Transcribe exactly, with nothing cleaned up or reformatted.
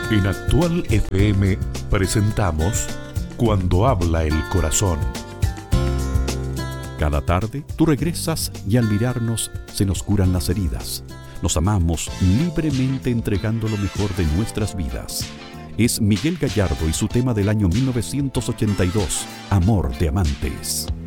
En Actual F M presentamos Cuando habla el corazón. Cada tarde tú regresas y al mirarnos se nos curan las heridas. Nos amamos libremente entregando lo mejor de nuestras vidas. Es Miguel Gallardo y su tema del año mil novecientos ochenta y dos, Amor de Amantes.